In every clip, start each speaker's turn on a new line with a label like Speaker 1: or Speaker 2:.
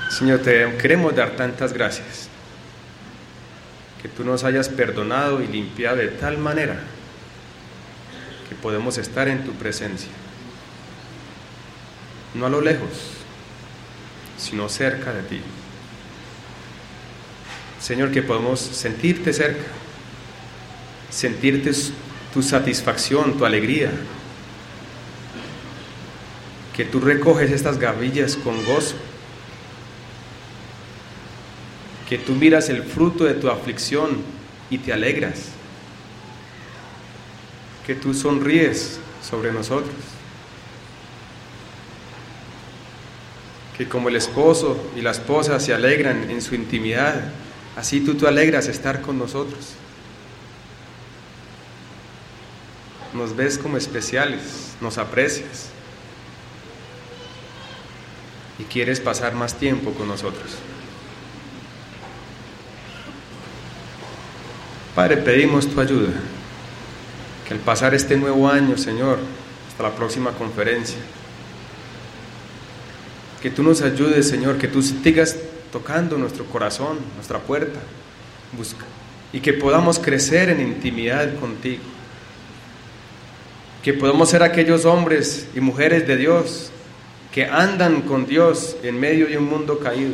Speaker 1: Señor, te queremos dar tantas gracias, que tú nos hayas perdonado y limpiado de tal manera que podemos estar en tu presencia, no a lo lejos, sino cerca de ti. Señor, que podemos sentirte cerca, sentirte tu satisfacción, tu alegría, que tú recoges estas gavillas con gozo, que tú miras el fruto de tu aflicción y te alegras, que tú sonríes sobre nosotros, que como el esposo y la esposa se alegran en su intimidad, así tú te alegras estar con nosotros. Nos ves como especiales, nos aprecias y quieres pasar más tiempo con nosotros. Padre, pedimos tu ayuda, que al pasar este nuevo año, Señor, hasta la próxima conferencia, que tú nos ayudes, Señor, que tú sigas tocando nuestro corazón, nuestra puerta, busca, y que podamos crecer en intimidad contigo, que podamos ser aquellos hombres y mujeres de Dios que andan con Dios en medio de un mundo caído.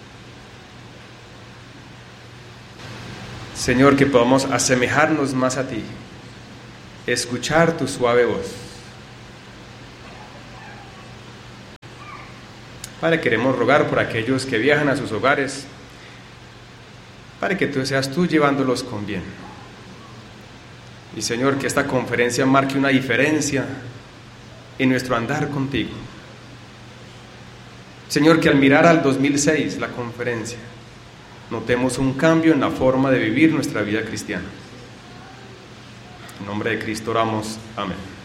Speaker 1: Señor, que podamos asemejarnos más a ti, escuchar tu suave voz. Padre, queremos rogar por aquellos que viajan a sus hogares, para que tú seas tú llevándolos con bien. Y Señor, que esta conferencia marque una diferencia en nuestro andar contigo. Señor, que al mirar al 2006, la conferencia, notemos un cambio en la forma de vivir nuestra vida cristiana. En nombre de Cristo oramos. Amén.